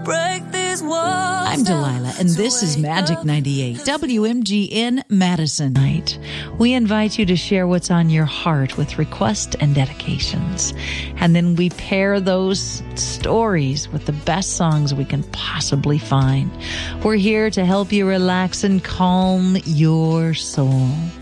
break these walls. I'm Delilah, and this is Magic 98, WMG in Madison. Night, we invite you to share what's on your heart with requests and dedications. And then we pair those stories with the best songs we can possibly find. We're here to help you relax and calm your soul.